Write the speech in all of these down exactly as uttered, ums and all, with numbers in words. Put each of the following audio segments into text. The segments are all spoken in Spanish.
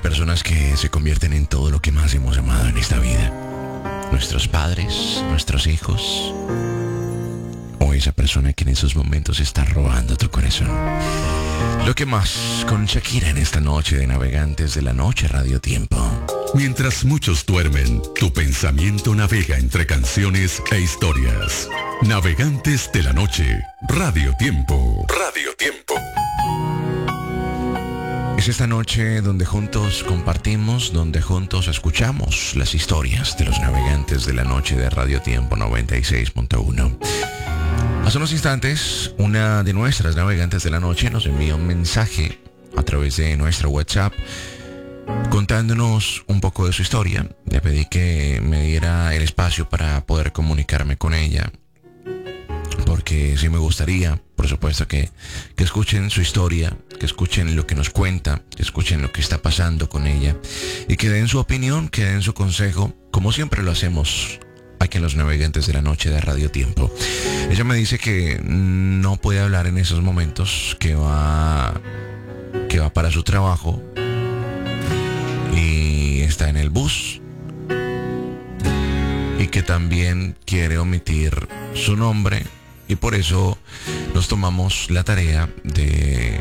personas que se convierten en todo lo que más hemos amado en esta vida. Nuestros padres, nuestros hijos, o esa persona que en esos momentos está robando tu corazón. Lo que más con Shakira en esta noche de Navegantes de la Noche Radio Tiempo. Mientras muchos duermen, tu pensamiento navega entre canciones e historias. Navegantes de la Noche Radio Tiempo. Radio Tiempo. Es esta noche donde juntos compartimos, donde juntos escuchamos las historias de los Navegantes de la Noche de Radio Tiempo noventa y seis punto uno. Hace unos instantes, una de nuestras navegantes de la noche nos envió un mensaje a través de nuestro WhatsApp contándonos un poco de su historia. Le pedí que me diera el espacio para poder comunicarme con ella, porque sí me gustaría, por supuesto, que, que escuchen su historia, que escuchen lo que nos cuenta, que escuchen lo que está pasando con ella y que den su opinión, que den su consejo, como siempre lo hacemos aquí en los Navegantes de la Noche de Radio Tiempo. Ella me dice que no puede hablar en esos momentos, que va, que va para su trabajo y está en el bus, y que también quiere omitir su nombre, y por eso nos tomamos la tarea de,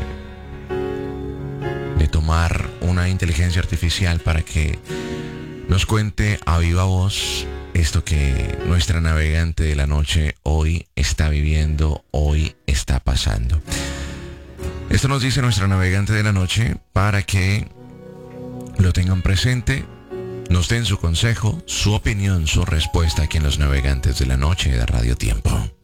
de tomar una inteligencia artificial para que nos cuente a viva voz esto que nuestra navegante de la noche hoy está viviendo, hoy está pasando. Esto nos dice nuestra navegante de la noche para que lo tengan presente, nos den su consejo, su opinión, su respuesta aquí en los Navegantes de la Noche de Radio Tiempo.